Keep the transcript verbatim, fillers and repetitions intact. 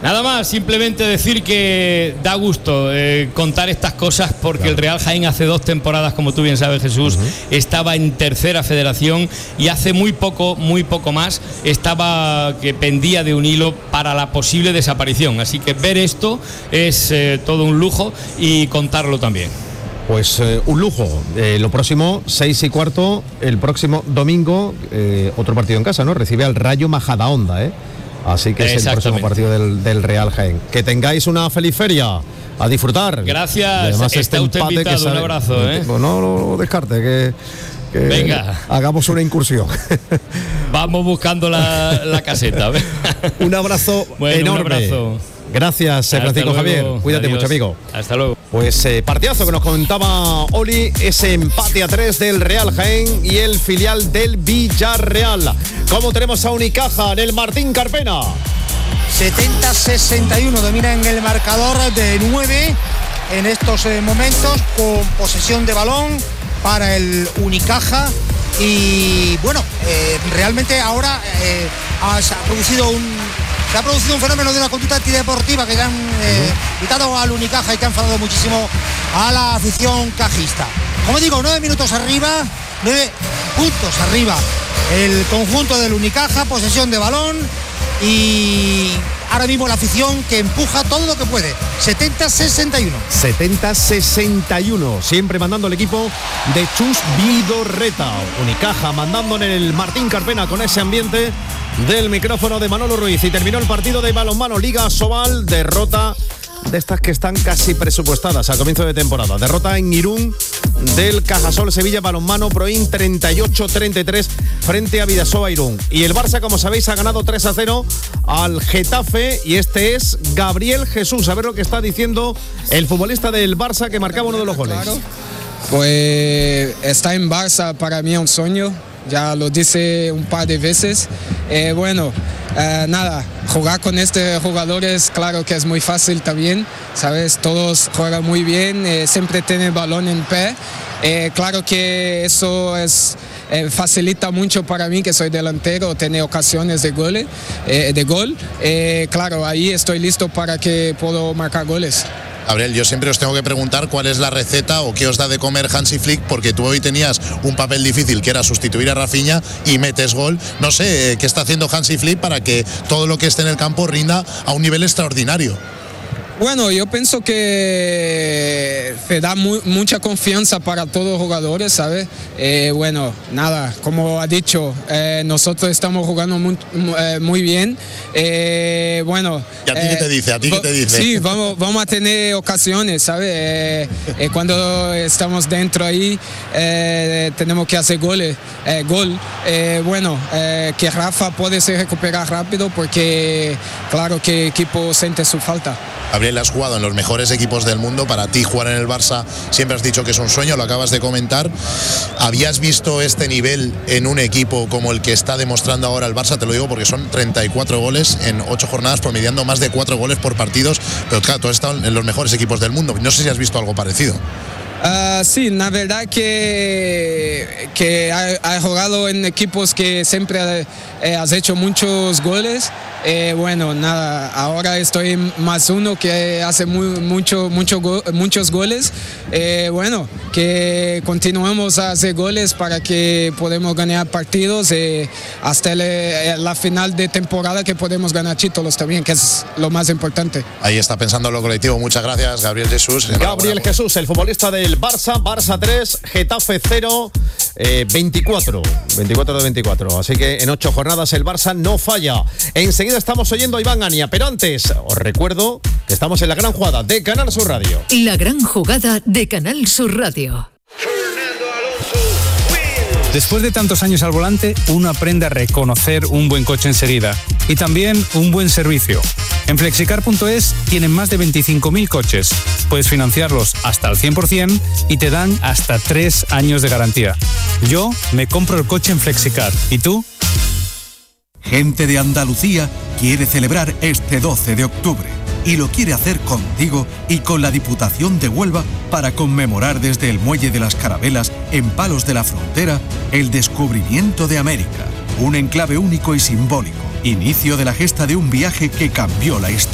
Nada más, simplemente decir que da gusto eh, contar estas cosas porque claro. El Real Jaén hace dos temporadas, como tú bien sabes, Jesús, uh-huh. estaba en tercera federación y hace muy poco, muy poco más, estaba que pendía de un hilo para la posible desaparición. Así que ver esto es eh, todo un lujo y contarlo también. Pues eh, un lujo. Eh, lo próximo, seis y cuarto, el próximo domingo, eh, otro partido en casa, ¿no? Recibe al Rayo Majadahonda, ¿eh? Así que es el próximo partido del, del Real Jaén. Que tengáis una feliz feria, a disfrutar. Gracias, y además está este usted empate invitado, que sale, un abrazo, ¿eh? No, no lo descarte, que, que venga, hagamos una incursión. Vamos buscando la, la caseta. Un abrazo bueno, enorme. Un abrazo. Gracias, Hasta Francisco luego. Javier. Cuídate Adiós. mucho, amigo. Hasta luego. Pues eh, partidazo que nos comentaba Oli, ese empate a tres del Real Jaén y el filial del Villarreal. ¿Cómo tenemos a Unicaja en el Martín Carpena? setenta sesenta y uno domina en el marcador de nueve en estos eh, momentos, con posesión de balón para el Unicaja. Y bueno, eh, realmente ahora eh, ha, se ha producido un se ha producido un fenómeno de una conducta antideportiva que ya han eh, quitado al Unicaja y que ha enfadado muchísimo a la afición cajista. Como digo, nueve minutos arriba, nueve puntos arriba el conjunto del Unicaja, posesión de balón y ahora mismo la afición que empuja todo lo que puede. setenta sesenta y uno. setenta sesenta y uno. Siempre mandando el equipo de Chus Vidorreta. Unicaja mandando en el Martín Carpena con ese ambiente del micrófono de Manolo Ruiz. Y terminó el partido de balonmano Liga Sobal. Derrota de estas que están casi presupuestadas a comienzo de temporada. Derrota en Irún del Cajasol Sevilla Balonmano Proin treinta y ocho treinta y tres frente a Bidasoa Irún. Y el Barça, como sabéis, ha ganado tres a cero al Getafe y este es Gabriel Jesús. A ver lo que está diciendo el futbolista del Barça que marcaba uno de los goles. Claro. Pues estar en Barça para mí es un sueño. Ya lo dice un par de veces. Eh, bueno, eh, nada, jugar con estos jugadores, claro que es muy fácil también, ¿sabes? Todos juegan muy bien, eh, siempre tienen el balón en pie. Eh, claro que eso es, eh, facilita mucho para mí, que soy delantero, tener ocasiones de gol. Eh, de gol. Eh, claro, ahí estoy listo para que puedo marcar goles. Gabriel, yo siempre os tengo que preguntar cuál es la receta o qué os da de comer Hansi Flick, porque tú hoy tenías un papel difícil que era sustituir a Rafinha y metes gol. No sé, ¿qué está haciendo Hansi Flick para que todo lo que esté en el campo rinda a un nivel extraordinario? Bueno, yo pienso que te da mu- mucha confianza para todos los jugadores, ¿sabes? Eh, bueno, nada, como ha dicho, eh, nosotros estamos jugando muy, eh, muy bien. Eh, bueno. ¿Y a ti eh, qué te dice? ¿A ti qué te dice? Sí, vamos, vamos a tener ocasiones, ¿sabes? Eh, eh, cuando estamos dentro ahí, eh, tenemos que hacer goles, eh, gol. Eh, bueno, eh, que Rafa puede se recuperar rápido porque, claro, que el equipo siente su falta. Gabriel, has jugado en los mejores equipos del mundo. Para ti jugar en el Barça siempre has dicho que es un sueño, lo acabas de comentar. ¿Habías visto este nivel en un equipo como el que está demostrando ahora el Barça? Te lo digo porque son treinta y cuatro goles en ocho jornadas, promediando más de cuatro goles por partidos. Pero claro, tú has estado en los mejores equipos del mundo. No sé si has visto algo parecido. Uh, sí, la verdad que, que he jugado en equipos que siempre eh, has hecho muchos goles. Eh, bueno, nada, ahora estoy más uno que hace muy, mucho, mucho go- muchos goles. Eh, bueno, que continuemos a hacer goles para que podamos ganar partidos eh, hasta el, la final de temporada, que podemos ganar títulos también, que es lo más importante. Ahí está pensando lo colectivo. Muchas gracias, Gabriel Jesús. Gabriel Jesús, el futbolista del Barça. Barça tres, Getafe cero, eh, veinticuatro. veinticuatro de veinticuatro. Así que en ocho jornadas el Barça no falla. Enseguida estamos oyendo a Iván Ania, pero antes os recuerdo que estamos en la gran jugada de Canal Sur Radio. La gran jugada de Canal Sur Radio. Después de tantos años al volante, uno aprende a reconocer un buen coche enseguida y también un buen servicio. En flexicar punto es tienen más de veinticinco mil coches. Puedes financiarlos hasta el cien por ciento y te dan hasta tres años de garantía. Yo me compro el coche en Flexicar. ¿Y tú? Gente de Andalucía quiere celebrar este doce de octubre y lo quiere hacer contigo y con la Diputación de Huelva para conmemorar desde el Muelle de las Carabelas en Palos de la Frontera el descubrimiento de América. Un enclave único y simbólico, inicio de la gesta de un viaje que cambió la historia.